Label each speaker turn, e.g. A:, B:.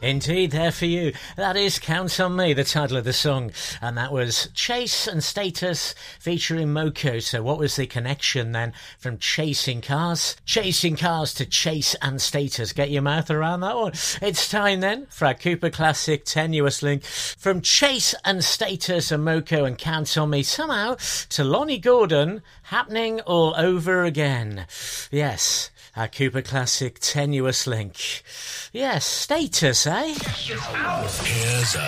A: Indeed, there for you. That is Count on Me, the title of the song. And that was Chase and Status featuring Moko. So what was the connection then from chasing cars? Chasing cars to Chase and Status. Get your mouth around that one. It's time then for our Cooper Classic Tenuous Link. From Chase and Status and Moko and Count on Me somehow to Lonnie Gordon, Happening All Over Again. Yes. Our Cooper Classic Tenuous Link. Yes, Status, eh?
B: Here's a